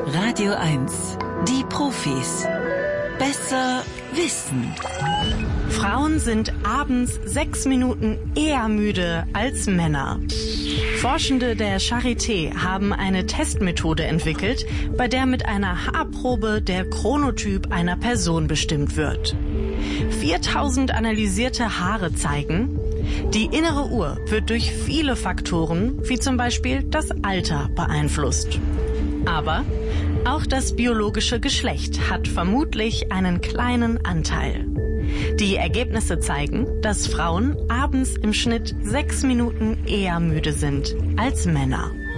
Radio 1, die Profis. Besser wissen. Frauen sind abends 6 Minuten eher müde als Männer. Forschende der Charité haben eine Testmethode entwickelt, bei der mit einer Haarprobe der Chronotyp einer Person bestimmt wird. 4000 analysierte Haare zeigen, die innere Uhr wird durch viele Faktoren, wie zum Beispiel das Alter, beeinflusst. Aber auch das biologische Geschlecht hat vermutlich einen kleinen Anteil. Die Ergebnisse zeigen, dass Frauen abends im Schnitt 6 Minuten eher müde sind als Männer.